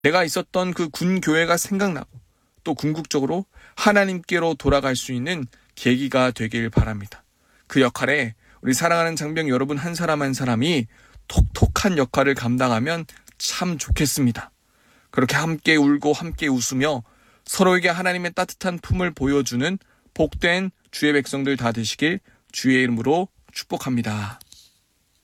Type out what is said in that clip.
내가 있었던 그 군교회가 생각나고 또 궁극적으로 하나님께로 돌아갈 수 있는 계기가 되길 바랍니다. 그 역할에 우리 사랑하는 장병 여러분 한 사람 한 사람이 톡톡한 역할을 감당하면 참 좋겠습니다. 그렇게 함께 울고 함께 웃으며 서로에게 하나님의 따뜻한 품을 보여주는 복된 주의 백성들 다 되시길 주의 이름으로 축복합니다.